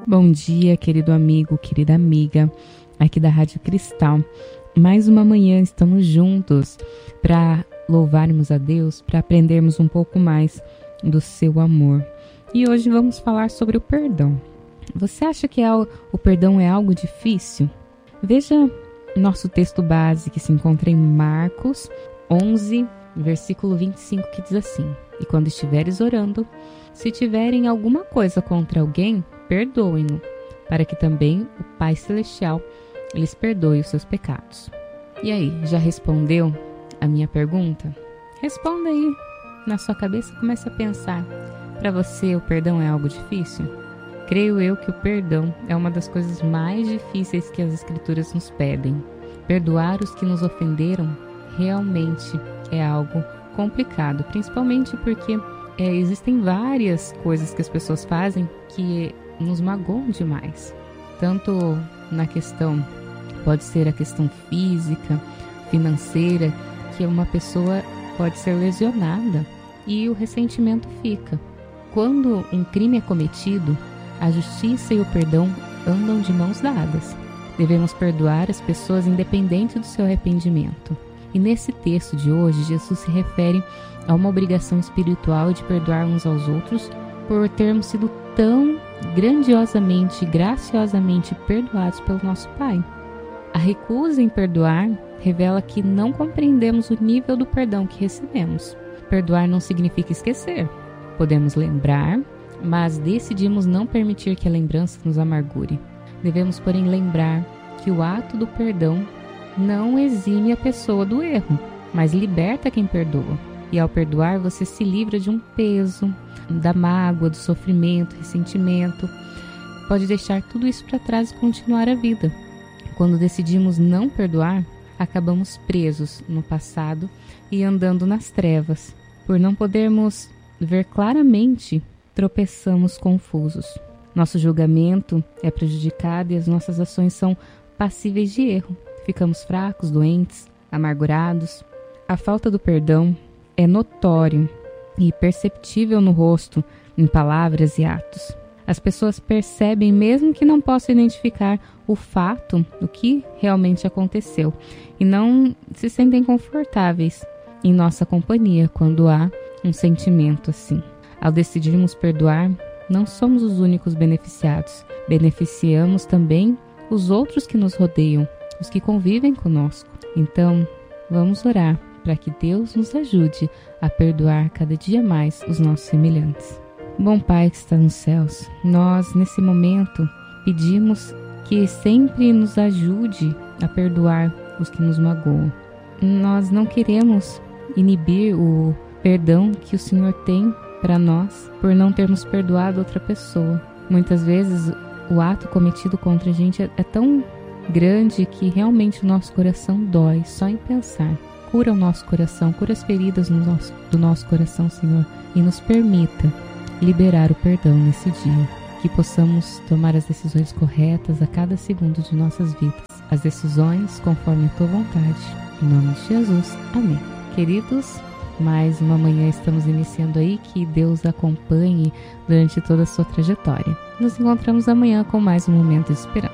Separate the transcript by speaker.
Speaker 1: Bom dia, querido amigo, querida amiga, aqui da Rádio Cristal. Mais uma manhã estamos juntos para louvarmos a Deus, para aprendermos um pouco mais do seu amor. E hoje vamos falar sobre o perdão. Você acha que o perdão é algo difícil? Veja nosso texto base que se encontra em Marcos 11, versículo 25, que diz assim: E quando estiveres orando, se tiverem alguma coisa contra alguém, perdoem-no, para que também o Pai Celestial lhes perdoe os seus pecados. E aí, já respondeu a minha pergunta? Responda aí na sua cabeça, comece a pensar. Para você, o perdão é algo difícil? Creio eu que o perdão é uma das coisas mais difíceis que as Escrituras nos pedem. Perdoar os que nos ofenderam realmente é algo complicado, principalmente porque existem várias coisas que as pessoas fazem que nos magoam demais. Tanto na questão, pode ser a questão física, financeira, que uma pessoa pode ser lesionada e o ressentimento fica. Quando um crime é cometido, a justiça e o perdão andam de mãos dadas. Devemos perdoar as pessoas independente do seu arrependimento. E nesse texto de hoje, Jesus se refere a uma obrigação espiritual de perdoar uns aos outros por termos sido tão grandiosamente e graciosamente perdoados pelo nosso Pai. A recusa em perdoar revela que não compreendemos o nível do perdão que recebemos. Perdoar não significa esquecer. Podemos lembrar, mas decidimos não permitir que a lembrança nos amargure. Devemos, porém, lembrar que o ato do perdão não exime a pessoa do erro, mas liberta quem perdoa. E ao perdoar, você se livra de um peso, da mágoa, do sofrimento, ressentimento. Pode deixar tudo isso para trás e continuar a vida. Quando decidimos não perdoar, acabamos presos no passado e andando nas trevas. Por não podermos ver claramente, tropeçamos confusos. Nosso julgamento é prejudicado e as nossas ações são passíveis de erro. Ficamos fracos, doentes, amargurados. A falta do perdão é notório e perceptível no rosto, em palavras e atos. As pessoas percebem mesmo que não possam identificar o fato, o que realmente aconteceu, e não se sentem confortáveis em nossa companhia quando há um sentimento assim. Ao decidirmos perdoar, não somos os únicos beneficiados. Beneficiamos também os outros que nos rodeiam, os que convivem conosco. Então, vamos orar para que Deus nos ajude a perdoar cada dia mais os nossos semelhantes. Bom Pai que está nos céus, nós nesse momento pedimos que sempre nos ajude a perdoar os que nos magoam. Nós não queremos inibir o perdão que o Senhor tem para nós por não termos perdoado outra pessoa. Muitas vezes o ato cometido contra a gente é tão grande que realmente o nosso coração dói só em pensar. Cura o nosso coração, cura as feridas do nosso coração, Senhor, e nos permita liberar o perdão nesse dia. Que possamos tomar as decisões corretas a cada segundo de nossas vidas. As decisões conforme a Tua vontade. Em nome de Jesus. Amém. Queridos, mais uma manhã estamos iniciando aí. Que Deus acompanhe durante toda a sua trajetória. Nos encontramos amanhã com mais um Momento de Esperança.